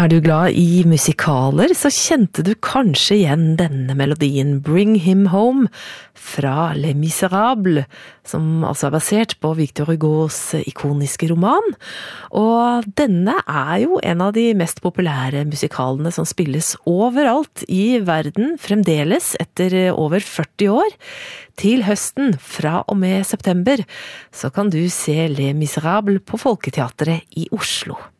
du glad i musikaler, så kjente du kanskje igjen denne melodien Bring Him Home fra Les Misérables, som altså er basert på Victor Hugos ikoniske roman. Og denne er jo en av de mest populære musikalene som spilles overalt i verden, fremdeles etter over 40 år. Til høsten, fra og med september, så kan du se Les Misérables på Folketeatret i Oslo.